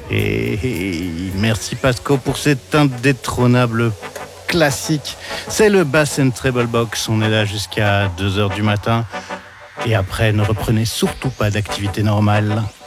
Et merci Pasco pour cet indétrônable classique. C'est le Bass and Treble Box. On est là jusqu'à 2h du matin. Et après, ne reprenez surtout pas d'activité normale.